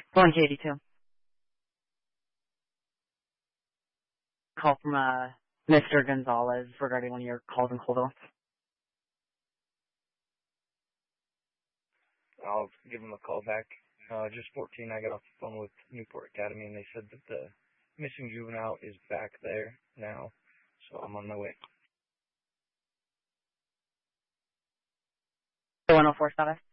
182. Call from Mr. Gonzalez regarding one of your calls in Colville. I'll give him a call back. Just 14, I got off the phone with Newport Academy, and they said that the missing juvenile is back there now, so I'm on my way. 104 status.